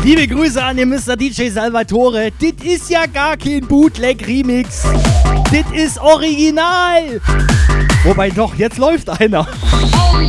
Liebe Grüße an den Mr. DJ Salvatore. Dit ist ja gar kein Bootleg-Remix. Dit ist original. Wobei doch, jetzt läuft einer.